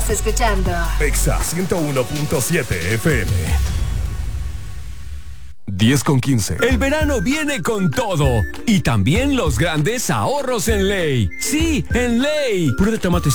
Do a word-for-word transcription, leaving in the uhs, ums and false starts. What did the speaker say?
Estás escuchando Exa ciento uno punto siete F M. diez con quince. El verano viene con todo y también los grandes ahorros en Ley. Sí, en Ley. Puré de tomate